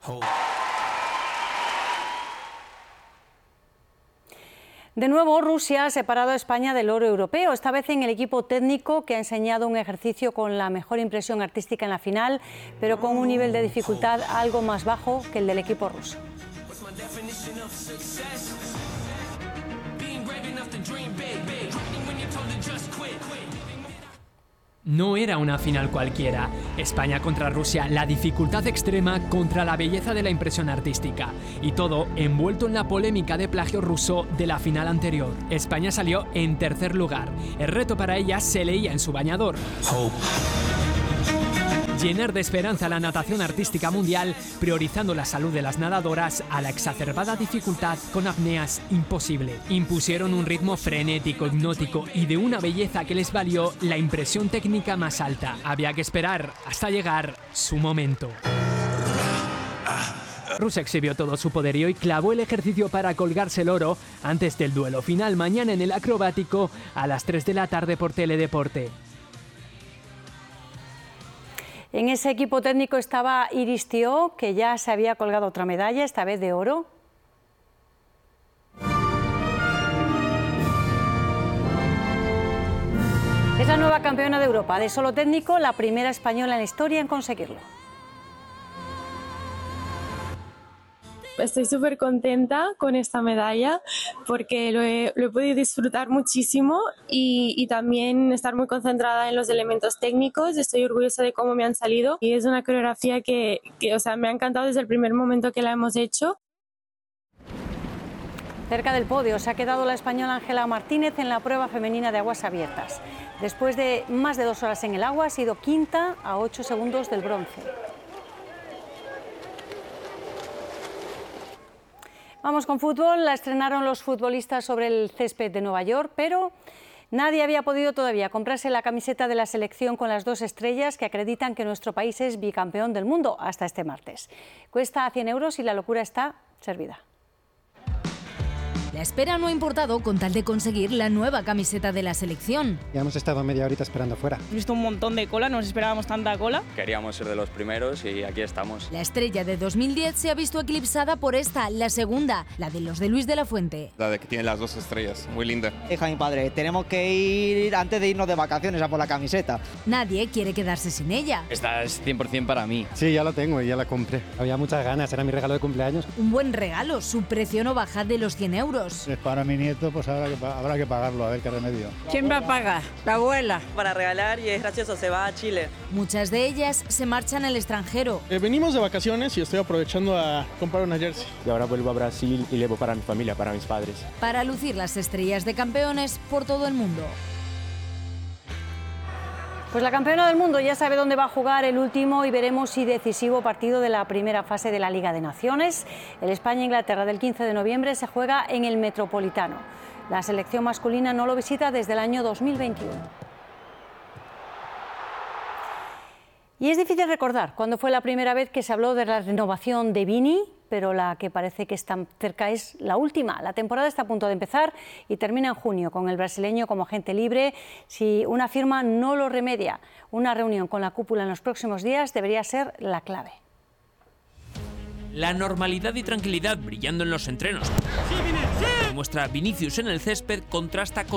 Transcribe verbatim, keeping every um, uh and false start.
De nuevo, Rusia ha separado a España del oro europeo, esta vez en el equipo técnico, que ha enseñado un ejercicio con la mejor impresión artística en la final, pero con un nivel de dificultad algo más bajo que el del equipo ruso. No era una final cualquiera. España contra Rusia, la dificultad extrema contra la belleza de la impresión artística. Y todo envuelto en la polémica de plagio ruso de la final anterior. España salió en tercer lugar. El reto para ella se leía en su bañador. Hope. Llenar de esperanza la natación artística mundial, priorizando la salud de las nadadoras a la exacerbada dificultad con apneas imposible. Impusieron un ritmo frenético, hipnótico y de una belleza que les valió la impresión técnica más alta. Había que esperar hasta llegar su momento. Rusia exhibió todo su poderío y clavó el ejercicio para colgarse el oro antes del duelo final mañana en el acrobático a las tres de la tarde por Teledeporte. En ese equipo técnico estaba Iris Thiault, que ya se había colgado otra medalla, esta vez de oro. Es la nueva campeona de Europa de solo técnico, la primera española en la historia en conseguirlo. Estoy súper contenta con esta medalla porque lo he, lo he podido disfrutar muchísimo y, y también estar muy concentrada en los elementos técnicos. Estoy orgullosa de cómo me han salido y es una coreografía que, que o sea, me ha encantado desde el primer momento que la hemos hecho. Cerca del podio se ha quedado la española Ángela Martínez en la prueba femenina de aguas abiertas. Después de más de dos horas en el agua, ha sido quinta a ocho segundos del bronce. Vamos con fútbol. La estrenaron los futbolistas sobre el césped de Nueva York, pero nadie había podido todavía comprarse la camiseta de la selección con las dos estrellas que acreditan que nuestro país es bicampeón del mundo hasta este martes. Cuesta cien euros y la locura está servida. La espera no ha importado con tal de conseguir la nueva camiseta de la selección. Ya hemos estado media horita esperando fuera. Hemos visto un montón de cola, no nos esperábamos tanta cola. Queríamos ser de los primeros y aquí estamos. La estrella de dos mil diez se ha visto eclipsada por esta, la segunda, la de los de Luis de la Fuente. La de que tiene las dos estrellas, muy linda. Hija, mi padre, tenemos que ir antes de irnos de vacaciones a por la camiseta. Nadie quiere quedarse sin ella. Esta es cien por cien para mí. Sí, ya lo tengo y ya la compré. Había muchas ganas, era mi regalo de cumpleaños. Un buen regalo, su precio no baja de los cien euros. Es para mi nieto, pues habrá que, habrá que pagarlo, a ver qué remedio. ¿Quién va a pagar? La abuela. Para regalar y es gracioso, se va a Chile. Muchas de ellas se marchan al extranjero. Eh, venimos de vacaciones y estoy aprovechando a comprar una jersey. Y ahora vuelvo a Brasil y llevo para mi familia, para mis padres. Para lucir las estrellas de campeones por todo el mundo. Pues la campeona del mundo ya sabe dónde va a jugar el último y veremos si decisivo partido de la primera fase de la Liga de Naciones. El España-Inglaterra del quince de noviembre se juega en el Metropolitano. La selección masculina no lo visita desde el año dos mil veintiuno. Y es difícil recordar cuándo fue la primera vez que se habló de la renovación de Vini, pero la que parece que está cerca es la última. La temporada está a punto de empezar y termina en junio con el brasileño como agente libre. Si una firma no lo remedia, una reunión con la cúpula en los próximos días debería ser la clave. La normalidad y tranquilidad brillando en los entrenos. ¡Sí, Vini, sí! Muestra Vinicius en el césped contrasta con